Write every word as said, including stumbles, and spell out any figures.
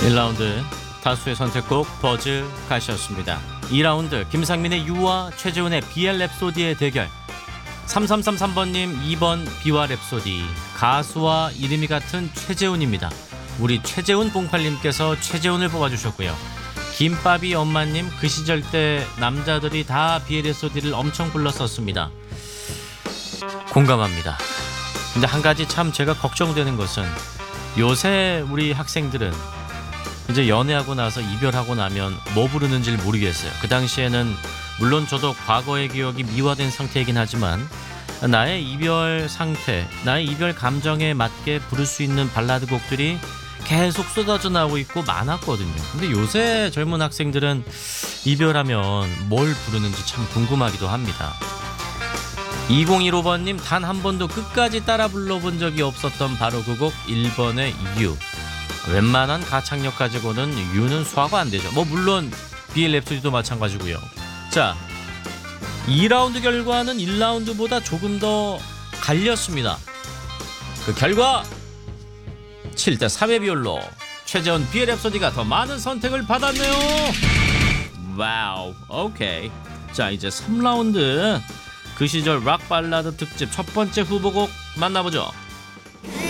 일 라운드 다수의 선택곡 버즈 가시였습니다. 이 라운드 김상민의 유와 최재훈의 비엘 랩소디의 대결. 삼삼삼삼 번님 이 번 비와 랩소디. 가수와 이름이 같은 최재훈입니다. 우리 최재훈 공팔님께서 최재훈을 뽑아주셨고요. 김밥이 엄마님 그 시절 때 남자들이 다 비엘 랩소디를 엄청 불렀었습니다. 공감합니다. 근데 한 가지 참 제가 걱정되는 것은 요새 우리 학생들은 이제 연애하고 나서 이별하고 나면 뭐 부르는지 모르겠어요. 그 당시에는 물론 저도 과거의 기억이 미화된 상태이긴 하지만 나의 이별 상태, 나의 이별 감정에 맞게 부를 수 있는 발라드 곡들이 계속 쏟아져 나오고 있고 많았거든요. 근데 요새 젊은 학생들은 이별하면 뭘 부르는지 참 궁금하기도 합니다. 이공일오 번님 단 한 번도 끝까지 따라 불러본 적이 없었던 바로 그 곡 일 번의 유. 웬만한 가창력 가지고는 유는 소화가 안 되죠. 뭐 물론 비엘 랩소디도 마찬가지고요. 자, 이 라운드 결과는 일 라운드보다 조금 더 갈렸습니다. 그 결과 칠 대 삼의 비율로 최재훈 비엘 랩소디가 더 많은 선택을 받았네요. 와우, 오케이. 자, 이제 삼 라운드 그 시절 락 발라드 특집 첫 번째 후보곡 만나보죠.